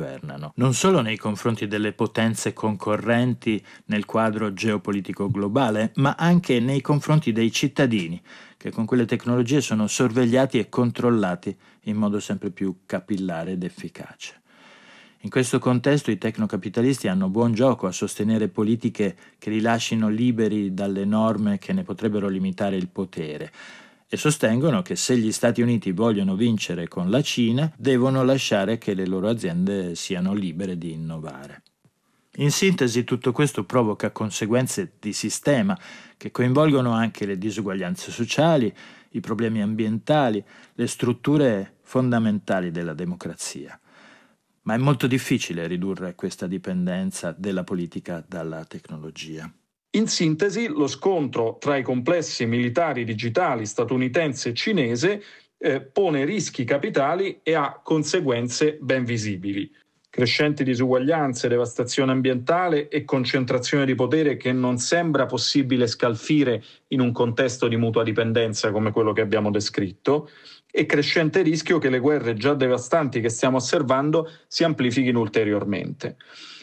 governano, non solo nei confronti delle potenze concorrenti nel quadro geopolitico globale, ma anche nei confronti dei cittadini, che con quelle tecnologie sono sorvegliati e controllati in modo sempre più capillare ed efficace. In questo contesto i tecnocapitalisti hanno buon gioco a sostenere politiche che li lascino liberi dalle norme che ne potrebbero limitare il potere e sostengono che se gli Stati Uniti vogliono vincere con la Cina, devono lasciare che le loro aziende siano libere di innovare. In sintesi, tutto questo provoca conseguenze di sistema che coinvolgono anche le disuguaglianze sociali, i problemi ambientali, le strutture fondamentali della democrazia. Ma è molto difficile ridurre questa dipendenza della politica dalla tecnologia. In sintesi, lo scontro tra i complessi militari digitali statunitense e cinese pone rischi capitali e ha conseguenze ben visibili. Crescenti disuguaglianze, devastazione ambientale e concentrazione di potere che non sembra possibile scalfire in un contesto di mutua dipendenza come quello che abbiamo descritto, e crescente rischio che le guerre già devastanti che stiamo osservando si amplifichino ulteriormente.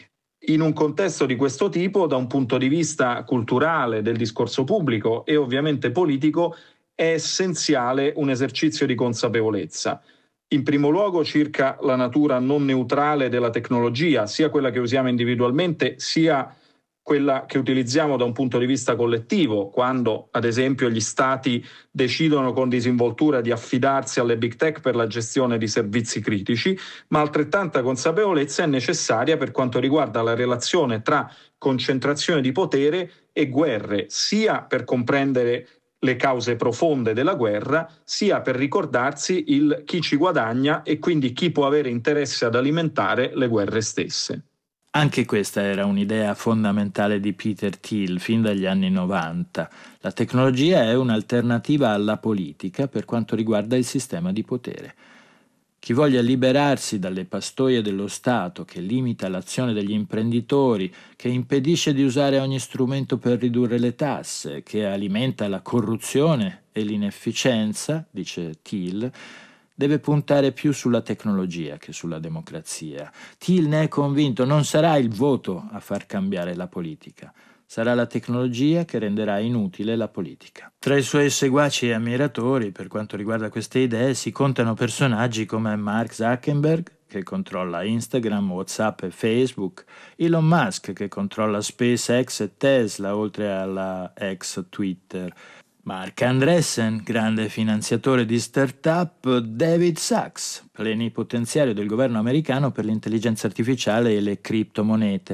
In un contesto di questo tipo, da un punto di vista culturale, del discorso pubblico e ovviamente politico, è essenziale un esercizio di consapevolezza. In primo luogo circa la natura non neutrale della tecnologia, sia quella che usiamo individualmente, sia quella che utilizziamo da un punto di vista collettivo, quando ad esempio gli stati decidono con disinvoltura di affidarsi alle big tech per la gestione di servizi critici, ma altrettanta consapevolezza è necessaria per quanto riguarda la relazione tra concentrazione di potere e guerre, sia per comprendere le cause profonde della guerra, sia per ricordarsi il chi ci guadagna e quindi chi può avere interesse ad alimentare le guerre stesse. Anche questa era un'idea fondamentale di Peter Thiel fin dagli anni 90. La tecnologia è un'alternativa alla politica per quanto riguarda il sistema di potere. Chi voglia liberarsi dalle pastoie dello Stato, che limita l'azione degli imprenditori, che impedisce di usare ogni strumento per ridurre le tasse, che alimenta la corruzione e l'inefficienza, dice Thiel, deve puntare più sulla tecnologia che sulla democrazia. Thiel ne è convinto, non sarà il voto a far cambiare la politica. Sarà la tecnologia che renderà inutile la politica. Tra i suoi seguaci e ammiratori, per quanto riguarda queste idee, si contano personaggi come Mark Zuckerberg, che controlla Instagram, WhatsApp e Facebook, Elon Musk, che controlla SpaceX e Tesla, oltre alla ex Twitter, Mark Andreessen, grande finanziatore di start-up, David Sachs, plenipotenziario del governo americano per l'intelligenza artificiale e le criptomonete,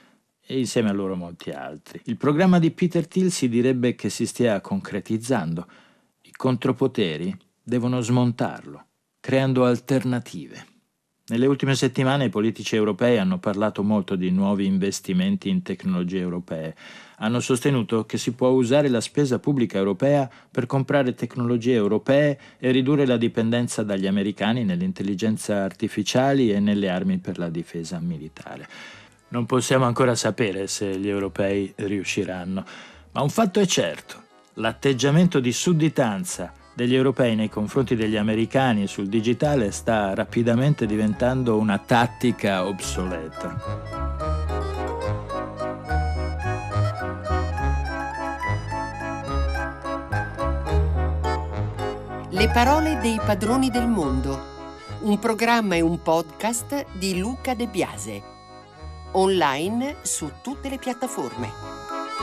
e insieme a loro molti altri. Il programma di Peter Thiel si direbbe che si stia concretizzando. I contropoteri devono smontarlo, creando alternative. Nelle ultime settimane i politici europei hanno parlato molto di nuovi investimenti in tecnologie europee. Hanno sostenuto che si può usare la spesa pubblica europea per comprare tecnologie europee e ridurre la dipendenza dagli americani nelle intelligenze artificiali e nelle armi per la difesa militare. Non possiamo ancora sapere se gli europei riusciranno, ma un fatto è certo: l'atteggiamento di sudditanza degli europei nei confronti degli americani sul digitale sta rapidamente diventando una tattica obsoleta. Le parole dei padroni del mondo, un programma e un podcast di Luca De Biase, online su tutte le piattaforme.